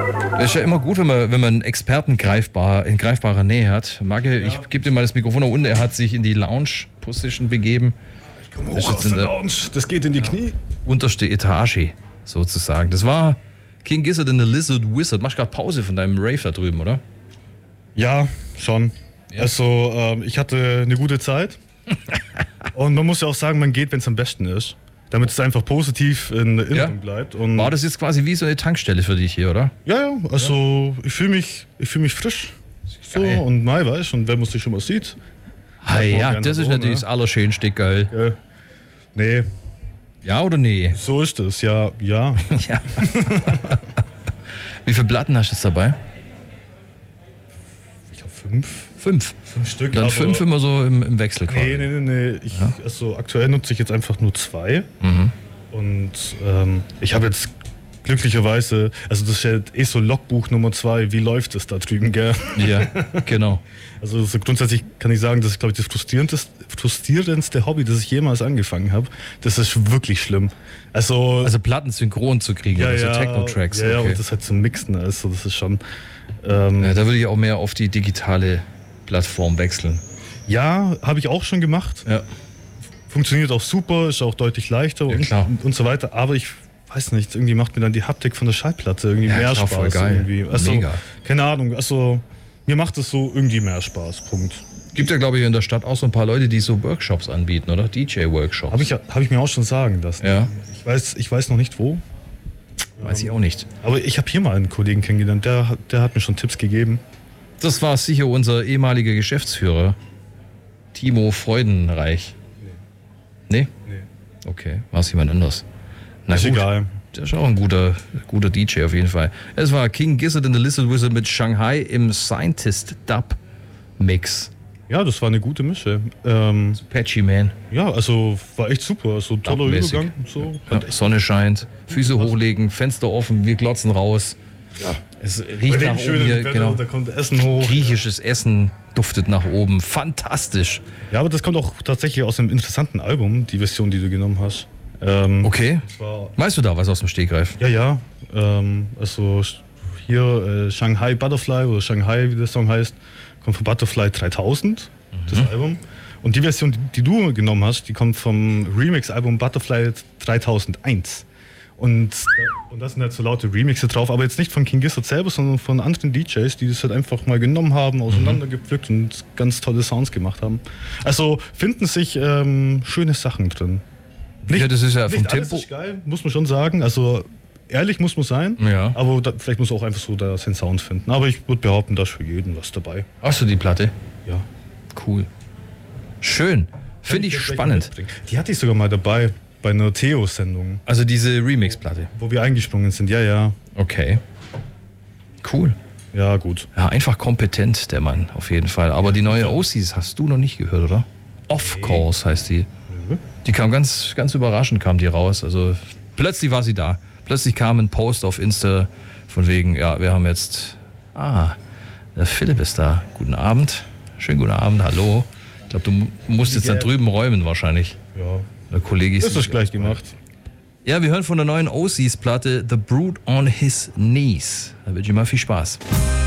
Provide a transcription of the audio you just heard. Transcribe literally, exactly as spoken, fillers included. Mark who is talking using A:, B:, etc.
A: Es ist ja immer gut, wenn man, wenn man einen Experten greifbar, in greifbarer Nähe hat. Magge, ja. Ich gebe dir mal das Mikrofon nach unten. Er hat sich in die Lounge-Position begeben.
B: Ich komme hoch aus der Lounge. Das geht in die Knie.
A: Unterste Etage, sozusagen. Das war King Gizzard and the Lizard Wizard. Machst gerade Pause von deinem Rave da drüben, oder?
B: Ja, schon. Ja. Also, ähm, ich hatte eine gute Zeit. Und man muss ja auch sagen, man geht, wenn es am besten ist. Damit es einfach positiv in Erinnerung ja. bleibt. Und
A: war das jetzt quasi wie so eine Tankstelle für dich hier, oder?
B: Ja, ja. Also, ja. ich fühle mich, ich fühl mich frisch. So, und Mai weiß. Und wenn man sich schon mal sieht.
A: Ah, ja, das ist so, natürlich ne? Das Allerschönste, geil.
B: Ja. Nee.
A: Ja oder nee?
B: So ist es, ja. Ja.
A: ja. Wie viele Platten hast du jetzt dabei?
B: Ich glaube fünf.
A: Fünf?
B: Fünf Stück.
A: Dann fünf immer so im, im Wechsel quasi.
B: Nee, nee, nee. nee. Ich, ja? also, aktuell nutze ich jetzt einfach nur zwei.
A: Mhm.
B: Und ähm, ich habe jetzt glücklicherweise, also das ist ja eh so Logbuch Nummer zwei, wie läuft es da drüben, gell?
A: Ja, genau.
B: Also so grundsätzlich kann ich sagen, das ist, glaube ich, das frustrierendste, frustrierendste Hobby, das ich jemals angefangen habe. Das ist wirklich schlimm. Also,
A: also Platten synchron zu kriegen,
B: ja,
A: oder so
B: ja,
A: Techno-Tracks.
B: Ja, ja,
A: okay.
B: Und das halt zu mixen, also das ist schon... Ähm,
A: ja, da würde ich auch mehr auf die digitale Plattform wechseln.
B: Ja, habe ich auch schon gemacht.
A: Ja.
B: Funktioniert auch super, ist auch deutlich leichter
A: ja,
B: und,
A: klar.
B: und so weiter. Aber ich weiß nicht, irgendwie macht mir dann die Haptik von der Schallplatte irgendwie
A: ja,
B: mehr
A: klar,
B: Spaß.
A: Voll geil.
B: Irgendwie. Also,
A: Mega.
B: Keine Ahnung, also mir macht es so irgendwie mehr Spaß, Punkt.
A: Gibt ja, glaube ich, in der Stadt auch so ein paar Leute, die so Workshops anbieten, oder? D J-Workshops.
B: Habe ich, hab ich mir auch schon sagen lassen.
A: Ja.
B: Ich weiß, ich weiß noch nicht wo.
A: Weiß ich auch nicht.
B: Aber ich habe hier mal einen Kollegen kennengelernt, der, der hat mir schon Tipps gegeben.
A: Das war sicher unser ehemaliger Geschäftsführer, Timo Freudenreich. Nee?
B: Nee.
A: Okay, war es jemand anders? Na
B: ist
A: gut.
B: Egal.
A: Der ist auch ein guter, guter D J auf jeden Fall. Es war King Gizzard and the Lizard Wizard mit Shanghai im Scientist Dub Mix.
B: Ja, das war eine gute Mische. Ähm,
A: Patchy Man.
B: Ja, also war echt super. So toller
A: Dub-mäßig.
B: Übergang. So.
A: Ja, Sonne scheint, Füße hochlegen, Fenster offen, wir glotzen raus.
B: Ja.
A: Es riecht nach oben hier,
B: Wetter,
A: genau.
B: Da kommt Essen hoch.
A: Griechisches Essen duftet nach oben. Fantastisch.
B: Ja, aber das kommt auch tatsächlich aus einem interessanten Album, die Version, die du genommen hast. Ähm,
A: okay.
B: War,
A: weißt du da was aus dem Stegreif?
B: Ja, ja. Ähm, also hier äh, Shanghai Butterfly oder Shanghai, wie der Song heißt, kommt von Butterfly dreitausend, mhm. das Album. Und die Version, die, die du genommen hast, die kommt vom Remix-Album Butterfly dreitausendeins. Und, und da sind halt so laute Remixe drauf, aber jetzt nicht von King Gizzard selber, sondern von anderen D Js, die das halt einfach mal genommen haben, auseinandergepflückt mhm. und ganz tolle Sounds gemacht haben. Also finden sich ähm, schöne Sachen drin. Nicht,
A: ja, das ist ja vom
B: nicht
A: Tempo.
B: alles ist geil, muss man schon sagen. Also ehrlich muss man sein,
A: ja.
B: aber da, vielleicht muss man auch einfach so da seinen Sound finden. Aber ich würde behaupten, da ist für jeden was dabei.
A: Hast du die Platte?
B: Ja.
A: Cool. Schön. Finde ich, ich spannend.
B: Die hatte ich sogar mal dabei bei einer Theo-Sendung.
A: Also diese Remix-Platte?
B: Wo wir eingesprungen sind, ja, ja.
A: Okay. Cool.
B: Ja, gut.
A: Ja, einfach kompetent, der Mann, auf jeden Fall. Aber die neue O Cs hast du noch nicht gehört, oder? Of
B: nee.
A: Course heißt die. Mhm. Die kam ganz, ganz überraschend, kam die raus. Also plötzlich war sie da. Plötzlich kam ein Post auf Insta von wegen, ja, wir haben jetzt, ah, der Philipp ist da. Guten Abend. Schönen guten Abend, hallo. Ich glaube, du musst jetzt da drüben räumen wahrscheinlich.
B: Ja.
A: Der Kollege ist.
B: Das ist gleich gemacht.
A: Ja, wir hören von der neuen O Cs-Platte The Brute on His Knees. Da wünsche ich mal viel Spaß.